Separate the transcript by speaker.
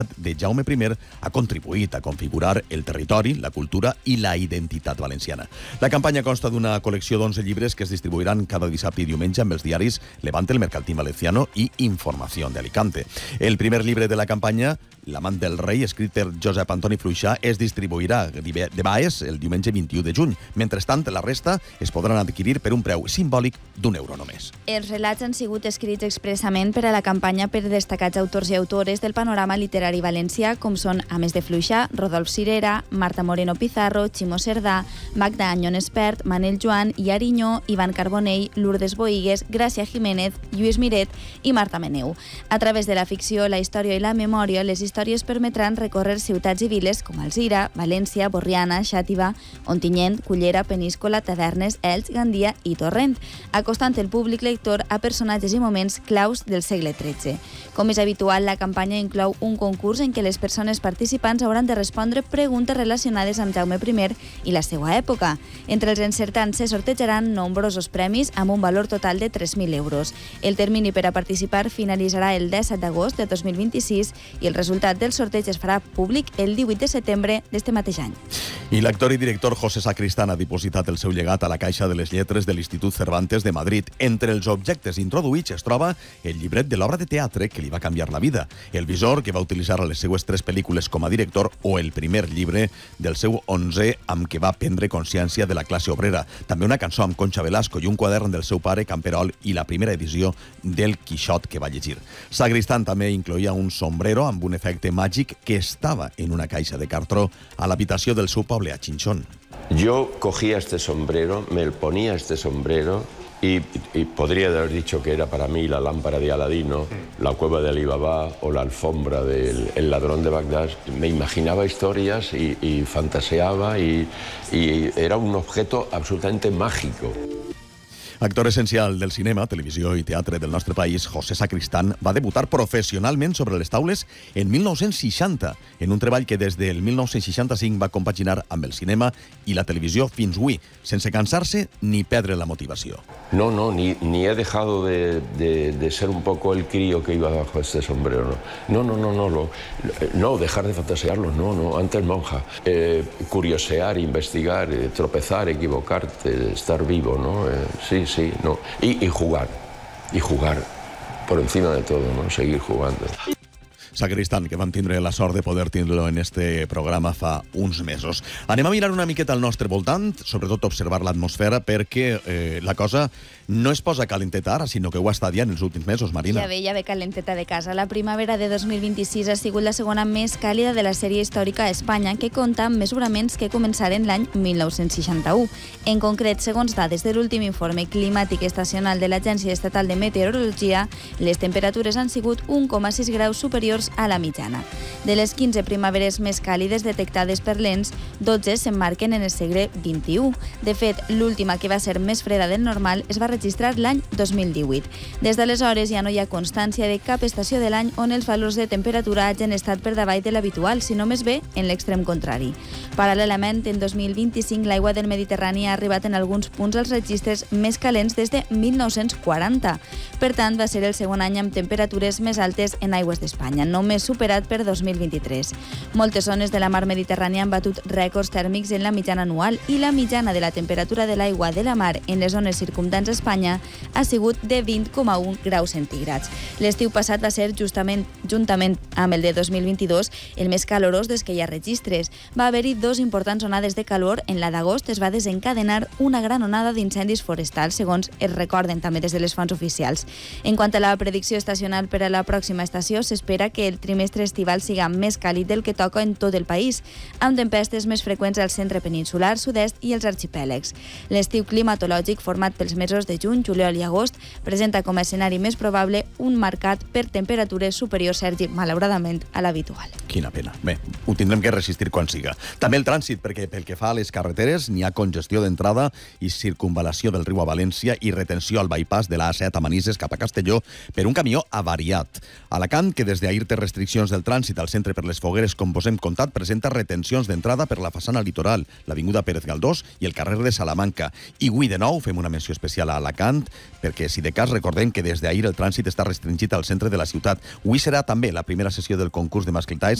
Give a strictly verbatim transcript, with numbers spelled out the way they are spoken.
Speaker 1: de Jaume primer ha contribuït a configurar el territori, la cultura i la identitat valenciana. La campanya consta d'una col·lecció d'onze llibres que es distribuiran cada dissabte i diumenge amb els diaris Levante, El Mercantil Valenciano i Información de Alicante. El primer llibre de la campanya, L'amant del rei, escrit per Josep Antoni Fluixà, es distribuirà de Baes el diumenge vint-i-u de juny. Mentrestant, la resta es podran adquirir per un preu simbòlic d'un euro només.
Speaker 2: Els relats han sigut escrits expressament per a la campanya per destacats autors i autores del panorama literari valencià, com són, a més de Fluixà, Rodolf Cirera, Marta Moreno Pizarro, Ximo Cerdà, Magda Anyon Espert, Manel Joan i Arinyó, Ivan Carbonell, Lourdes Boigues, Gràcia Jiménez, Lluís Miret i Marta Meneu. A través de la ficció, la història i la memòria, les històries permetran recórrer ciutats i viles com Alzira, València, Borriana, Xàtiva, Ontinyent, Cullera, Peníscola, Tavernes, Elx, Gandia i Torrent, acostant el públic lector a personatges i moments claus del segle tretze. Com és habitual, la campanya inclou un concurs en què les persones participants hauran de respondre preguntes relacionades amb Jaume primer i la seva època. Entre els encertants se sortejaran nombrosos premis amb un valor total de tres mil euros. El termini per a participar finalitzarà el disset d'agost de dos mil vint-i-sis i el resultat del sorteig es farà públic el divuit de setembre d'este mateix any.
Speaker 1: I l'actor i director José Sacristán ha dipositat el seu llegat a la Caixa de les Lletres de l'Institut Cervantes de Madrid. Entre els objectes introduïts es troba el llibret de l'obra de teatre que li va canviar la vida, el visor que va utilitzar a les seues tres pel·lícules com a director o el primer llibre del seu onzè amb què va prendre consciència de la classe obrera. També una cançó amb Concha Velasco i un quadern del seu pare Camperol i la primera edició del Quixot que va llegir. Sacristán també incloïa un sombrero amb un efecte màgic que estava en una caixa de cartró a l'habitació del seu poble a Chinchón.
Speaker 3: Yo cogía este sombrero, me ponía este sombrero y, y podría haber dicho que era para mí la lámpara de Aladino, la cueva de Alibaba o la alfombra del el ladrón de Bagdad. Me imaginaba historias y, y fantaseaba y, y era un objeto absolutamente mágico.
Speaker 1: Actor essencial del cinema, televisió i teatre del nostre país, José Sacristán va debutar professionalment sobre les taules en mil nou-cents seixanta, en un treball que des del mil nou-cents seixanta-cinc va compaginar amb el cinema i la televisió fins avui, sense cansar-se ni perdre la motivació.
Speaker 3: No, no, ni, ni he dejado de, de, de ser un poco el crío que iba bajo este sombrero. No, no, no, no, no, no dejar de fantasearlo, no, no, antes monja. Eh, curiosear, investigar, eh, tropezar, equivocarte, estar vivo, ¿no? Eh, sí, sí, no. Y, y jugar, y jugar por encima de todo, ¿no? Seguir jugando.
Speaker 1: Sacristán, que vam tindre la sort de poder tindre-lo en este programa fa uns mesos. Anem a mirar una miqueta al nostre voltant, sobretot observar l'atmosfera, perquè eh, la cosa no es posa calenteta ara, sinó que ho ha estat ja en els últims mesos, Marina.
Speaker 2: Ja ve, ja ve calenteta de casa. La primavera de dos mil vint-i-sis ha sigut la segona més càlida de la sèrie històrica a Espanya, que compta amb mesuraments que començaren l'any mil nou-cents seixanta-u. En concret, segons dades de l'últim informe climàtic estacional de l'Agència Estatal de Meteorologia, les temperatures han sigut un coma sis graus superiors a la mitjana. De les quinze primaveres més càlides detectades per l'E N S, dotze s'emmarquen en el segle vint-i-u. De fet, l'última, que va ser més freda del normal, es va registrar l'any dos mil divuit. Des d'aleshores ja no hi ha constància de cap estació de l'any on els valors de temperatura hagin estat per davall de l'habitual, sinó més bé en l'extrem contrari. Paral·lelament, en dos mil vint-i-cinc, l'aigua del Mediterrani ha arribat en alguns punts als registres més calents des de mil nou-cents quaranta. Per tant, va ser el segon any amb temperatures més altes en aigües d'Espanya, només superat per dos mil vint-i-tres. Moltes zones de la mar Mediterrània han batut rècords tèrmics en la mitjana anual i la mitjana de la temperatura de l'aigua de la mar en les zones circumdants a Espanya ha sigut de vint coma un graus centígrads. L'estiu passat va ser justament, juntament amb el de dos mil vint-i-dos, el més calorós des que hi ha registres. Va haver-hi dos importants onades de calor. En la d'agost es va desencadenar una gran onada d'incendis forestals, segons es recorden també des de les fonts oficials. En quant a la predicció estacional per a la pròxima estació, s'espera que el trimestre estival siga més càlid del que toca en tot el país, amb tempestes més freqüents al centre peninsular, sud-est i els arxipèlegs. L'estiu climatològic, format pels mesos de juny, juliol i agost, presenta com a escenari més probable un marcat per temperatures superiors, Sergi, malauradament, a l'habitual.
Speaker 1: Quina pena. Bé, ho tindrem que resistir quan siga. També el trànsit, perquè pel que fa a les carreteres n'hi ha congestió d'entrada i circunvalació del riu a València i retenció al bypass de l'A set a Manises cap a Castelló per un camió avariat. Alacant, que des d'ahir té restriccions del trànsit al centre per les fogueres, com vos hem contat, presenta retencions d'entrada per la façana litoral, l'Avinguda Pérez Galdós i el carrer de Salamanca. I avui, de nou, fem una menció especial a Alacant, perquè, si de cas, recordem que des d'ahir el trànsit està restringit al centre de la ciutat. Avui serà també la primera sessió del concurs de mascletaires